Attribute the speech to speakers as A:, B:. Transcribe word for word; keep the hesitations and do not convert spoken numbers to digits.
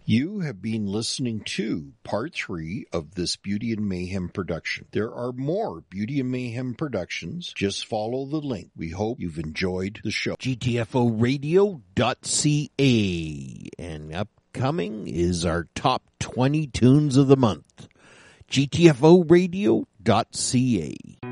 A: You have been listening to part three of this Beauty and Mayhem production. There are more Beauty and Mayhem productions. Just follow the link. We hope you've enjoyed the show. G T F O radio dot C A. And upcoming is our top twenty tunes of the month. G T F O radio dot C A.